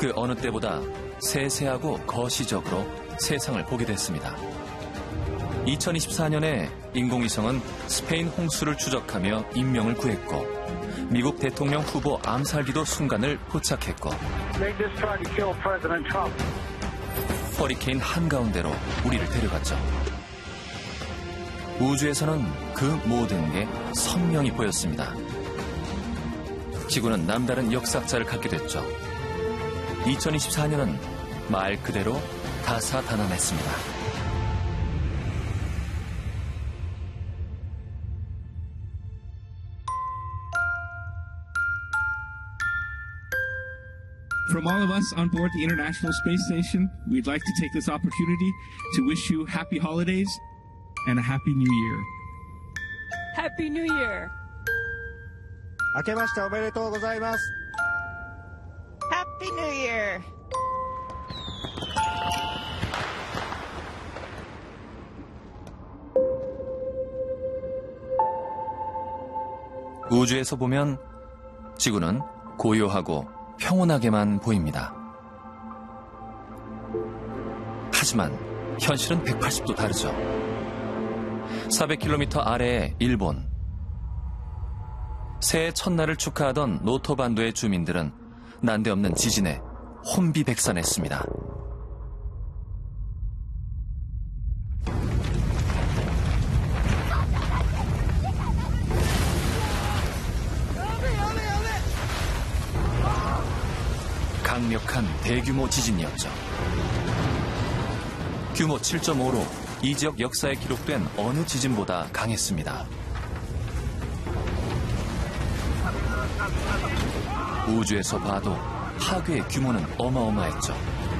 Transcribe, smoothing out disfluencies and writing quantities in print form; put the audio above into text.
그 어느 때보다 세세하고 거시적으로 세상을 보게 됐습니다. 2024년에 인공위성은 스페인 홍수를 추적하며 인명을 구했고 미국 대통령 후보 암살기도 순간을 포착했고 허리케인 한가운데로 우리를 데려갔죠. 우주에서는 그 모든 게 선명히 보였습니다. 지구는 남다른 역사자를 갖게 됐죠. 2024년은 말 그대로 다사다난했습니다. From all of us on board the International Space Station, we'd like to take this opportunity to wish you happy holidays and a happy new year. Happy New Year! 明けましておめでとうございます。 Happy New Year! 우주에서 보면 지구는 고요하고 평온하게만 보입니다. 하지만 현실은 180도 다르죠. 400km 아래의 일본. 새해 첫날을 축하하던 노토반도의 주민들은 난데없는 지진에 혼비백산했습니다. 강력한 대규모 지진이었죠. 규모 7.5로 이 지역 역사에 기록된 어느 지진보다 강했습니다. 우주에서 봐도 파괴의 규모는 어마어마했죠.